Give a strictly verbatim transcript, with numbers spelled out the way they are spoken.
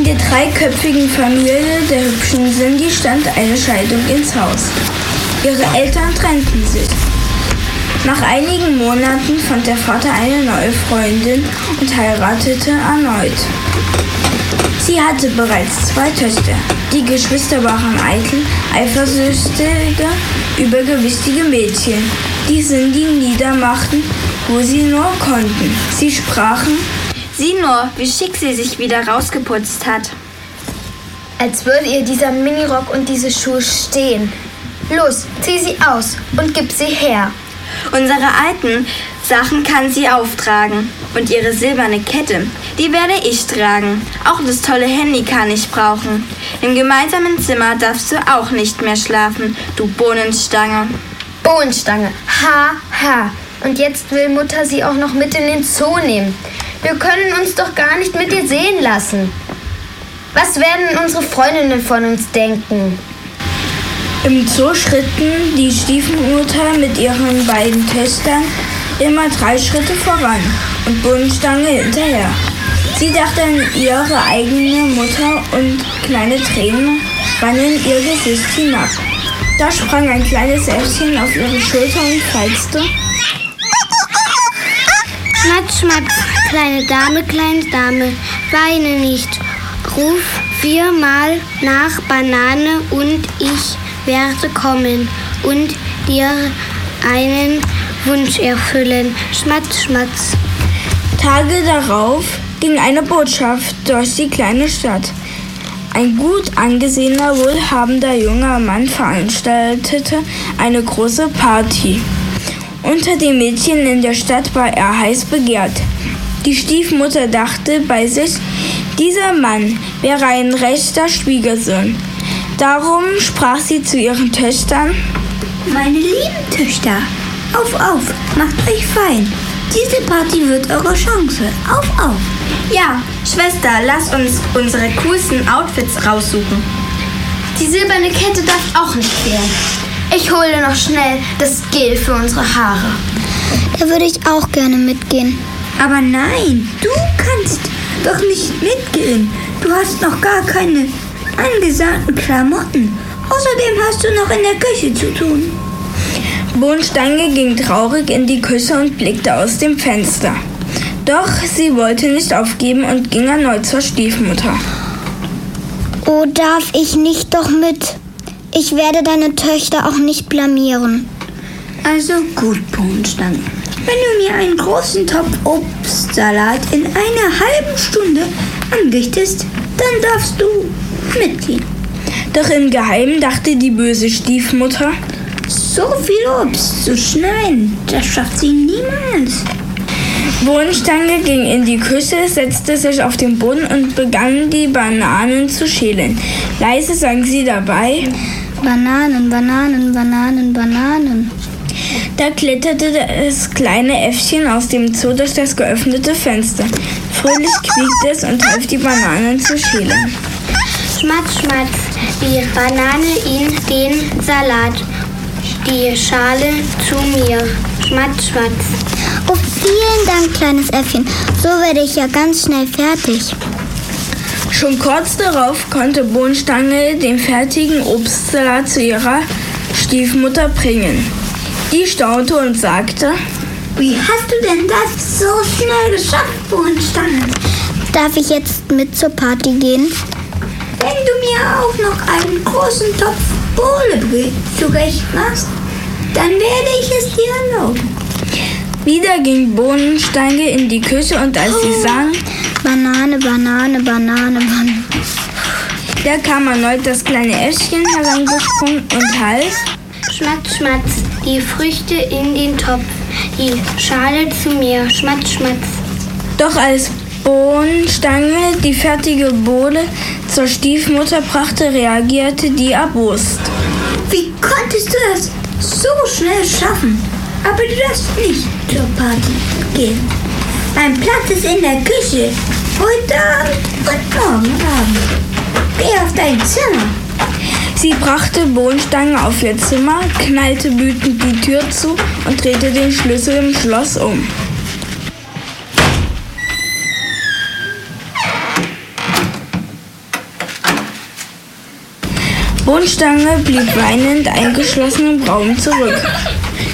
Der dreiköpfigen Familie der hübschen Cindy stand eine Scheidung ins Haus. Ihre Eltern trennten sich. Nach einigen Monaten fand der Vater eine neue Freundin und heiratete erneut. Sie hatte bereits zwei Töchter. Die Geschwister waren eitel, eifersüchtige, übergewichtige Mädchen, die Cindy niedermachten, wo sie nur konnten. Sie sprachen: Sieh nur, wie schick sie sich wieder rausgeputzt hat. Als würde ihr dieser Minirock und diese Schuhe stehen. Los, zieh sie aus und gib sie her. Unsere alten Sachen kann sie auftragen. Und ihre silberne Kette, die werde ich tragen. Auch das tolle Handy kann ich brauchen. Im gemeinsamen Zimmer darfst du auch nicht mehr schlafen, du Bohnenstange. Bohnenstange, ha, ha. Und jetzt will Mutter sie auch noch mit in den Zoo nehmen. Wir können uns doch gar nicht mit ihr sehen lassen. Was werden unsere Freundinnen von uns denken? Im Zoo schritten die Stiefmutter mit ihren beiden Töchtern immer drei Schritte voran und Bohnenstange hinterher. Sie dachte an ihre eigene Mutter und kleine Tränen rannen ihr Gesicht hinab. Da sprang ein kleines Äffchen auf ihre Schulter und falzte: Schmatz, schmatz, kleine Dame, kleine Dame, weine nicht. Ruf viermal nach Banane und ich werde kommen und dir einen Wunsch erfüllen. Schmatz, schmatz. Tage darauf ging eine Botschaft durch die kleine Stadt. Ein gut angesehener, wohlhabender junger Mann veranstaltete eine große Party. Unter den Mädchen in der Stadt war er heiß begehrt. Die Stiefmutter dachte bei sich, dieser Mann wäre ein rechter Schwiegersohn. Darum sprach sie zu ihren Töchtern: Meine lieben Töchter, auf, auf, macht euch fein. Diese Party wird eure Chance. Auf, auf. Ja, Schwester, lass uns unsere coolsten Outfits raussuchen. Die silberne Kette darf auch nicht fehlen. Ich hole noch schnell das Gel für unsere Haare. Da würde ich auch gerne mitgehen. Aber nein, du kannst doch nicht mitgehen. Du hast noch gar keine angesagten Klamotten. Außerdem hast du noch in der Küche zu tun. Bohnenstange ging traurig in die Küche und blickte aus dem Fenster. Doch sie wollte nicht aufgeben und ging erneut zur Stiefmutter. Oh, darf ich nicht doch mit? Ich werde deine Töchter auch nicht blamieren. Also gut, Bohnenstange. Wenn du mir einen großen Topf Obstsalat in einer halben Stunde anrichtest, dann darfst du mitgehen. Doch im Geheimen dachte die böse Stiefmutter: So viel Obst zu schneiden, das schafft sie niemals. Bohnenstange ging in die Küche, setzte sich auf den Boden und begann die Bananen zu schälen. Leise sang sie dabei: Bananen, Bananen, Bananen, Bananen. Da kletterte das kleine Äffchen aus dem Zoo durch das geöffnete Fenster. Fröhlich quiekte es und half, die Bananen zu schälen. Schmatz, schmatz, die Banane in den Salat, die Schale zu mir. Schmatz, schmatz. Oh, vielen Dank, kleines Äffchen. So werde ich ja ganz schnell fertig. Schon kurz darauf konnte Bohnenstange den fertigen Obstsalat zu ihrer Stiefmutter bringen. Die staunte und sagte: Wie hast du denn das so schnell geschafft, Bohnenstange? Darf ich jetzt mit zur Party gehen? Wenn du mir auch noch einen großen Topf Bohle zurecht machst, dann werde ich es dir erlauben. Wieder ging Bohnenstange in die Küche und als sie sang: Banane, Banane, Banane, Banane, da kam erneut das kleine Äffchen herangesprungen und half: Schmatz, schmatz, die Früchte in den Topf, die Schale zu mir. Schmatz, schmatz. Doch als Bohnenstange die fertige Bohle zur Stiefmutter brachte, reagierte die erbost. Wie konntest du das so schnell schaffen? Aber du darfst nicht zur Party gehen. Mein Platz ist in der Küche. Heute Abend und morgen Abend. Geh auf dein Zimmer. Sie brachte Bohnenstange auf ihr Zimmer, knallte wütend die Tür zu und drehte den Schlüssel im Schloss um. Bohnenstange blieb weinend eingeschlossen im Raum zurück.